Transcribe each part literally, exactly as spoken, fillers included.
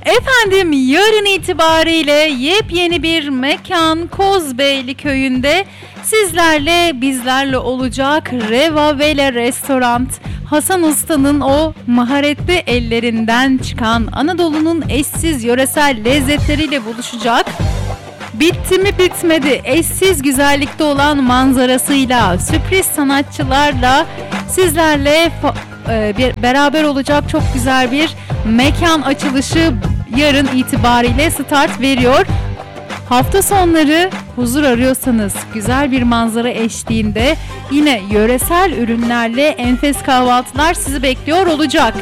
Efendim, yarın itibariyle yepyeni bir mekan Kozbeyli köyünde sizlerle bizlerle olacak. Reva Vela Restoran, Hasan Usta'nın o maharetli ellerinden çıkan Anadolu'nun eşsiz yöresel lezzetleriyle buluşacak. Bitti mi bitmedi, eşsiz güzellikte olan manzarasıyla, sürpriz sanatçılarla sizlerle fa- e, bir, beraber olacak çok güzel bir mekan açılışı yarın itibariyle start veriyor. Hafta sonları huzur arıyorsanız güzel bir manzara eşliğinde yine yöresel ürünlerle enfes kahvaltılar sizi bekliyor olacak.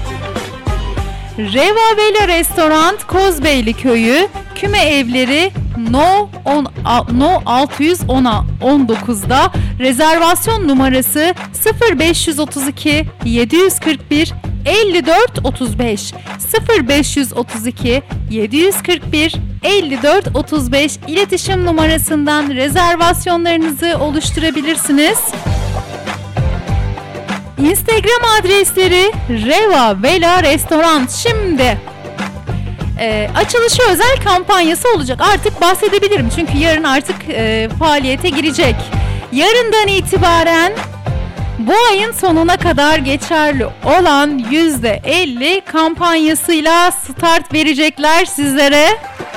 Reva Vela Restoran, Kozbeyli Köyü, Küme Evleri No, on, no altı yüz on dokuzda, rezervasyon numarası sıfır beş otuz iki yedi yüz kırk bir elli dört otuz beş sıfır beş otuz iki yedi yüz kırk bir elli dört otuz beş iletişim numarasından rezervasyonlarınızı oluşturabilirsiniz. Instagram adresleri Reva Vela Restoran. Şimdi e, açılışı özel kampanyası olacak. Artık bahsedebilirim çünkü yarın artık e, faaliyete girecek. Yarından itibaren bu ayın sonuna kadar geçerli olan yüzde elli kampanyasıyla start verecekler sizlere.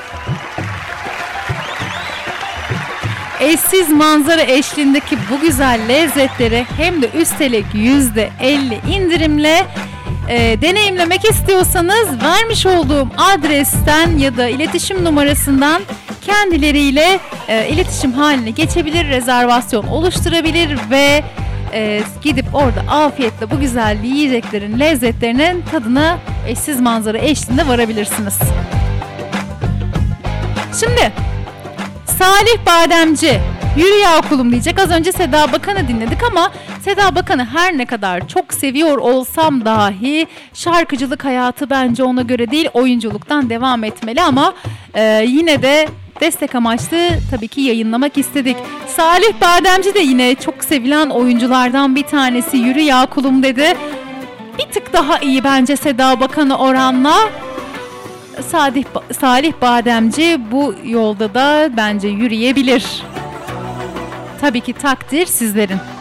Eşsiz manzara eşliğindeki bu güzel lezzetleri hem de üstelik yüzde elli indirimle e, deneyimlemek istiyorsanız vermiş olduğum adresten ya da iletişim numarasından kendileriyle e, iletişim haline geçebilir, rezervasyon oluşturabilir ve e, gidip orada afiyetle bu güzel yiyeceklerin lezzetlerinin tadına eşsiz manzara eşliğinde varabilirsiniz. Şimdi Salih Bademci, yürü ya kulum diyecek. Az önce Seda Bakan'ı dinledik ama Seda Bakan'ı her ne kadar çok seviyor olsam dahi şarkıcılık hayatı bence ona göre değil, oyunculuktan devam etmeli ama e, yine de destek amaçlı tabii ki yayınlamak istedik. Salih Bademci de yine çok sevilen oyunculardan bir tanesi, yürü ya kulum dedi. Bir tık daha iyi bence Seda Bakan'a oranla. Salih, Salih Bademci bu yolda da bence yürüyebilir. Tabii ki takdir sizlerin.